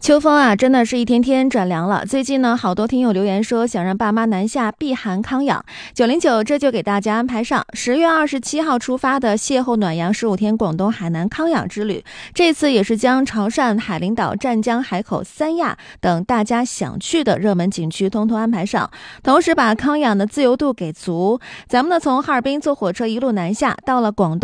秋风啊，真的是一天天转凉了。最近呢，好多听友留言说想让爸妈南下避寒康养，909这就给大家安排上10月27号出发的邂逅暖阳15天广东海南康养之旅。这次也是将潮汕、海陵岛、湛江、海口、三亚等大家想去的热门景区通通安排上，同时把康养的自由度给足。咱们呢从哈尔滨坐火车一路南下，到了广东